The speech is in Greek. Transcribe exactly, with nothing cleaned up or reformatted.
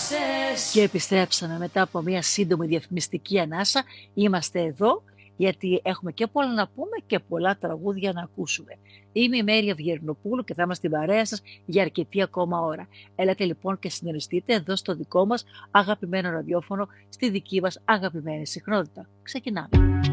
Και επιστρέψαμε μετά από μια σύντομη διαφημιστική ανάσα. Είμαστε εδώ γιατί έχουμε και πολλά να πούμε και πολλά τραγούδια να ακούσουμε. Είμαι η Μέρη Αυγερνοπούλου και θα είμαστε στην παρέα σας για αρκετή ακόμα ώρα. Έλατε λοιπόν και συντονιστείτε εδώ στο δικό μας αγαπημένο ραδιόφωνο, στη δική μας αγαπημένη συχνότητα. Ξεκινάμε.